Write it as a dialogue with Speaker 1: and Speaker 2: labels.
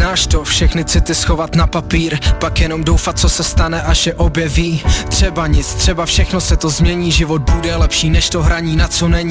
Speaker 1: Znáš to, všechny city schovat na papír, pak jenom doufat, co se stane, až je objeví. Třeba nic, třeba všechno se to změní, život bude lepší než to hraní, na co není